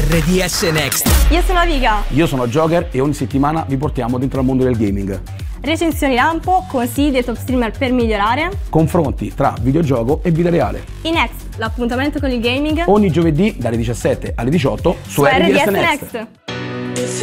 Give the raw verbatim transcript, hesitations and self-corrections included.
R D S Next. Io sono Aviga. Io sono Joker e ogni settimana vi portiamo dentro al mondo del gaming. Recensioni lampo, consigli dei top streamer per migliorare. Confronti tra videogioco e vita reale. I Next, l'appuntamento con il gaming. Ogni giovedì dalle diciassette alle diciotto su, su R D S R D S Next. Next.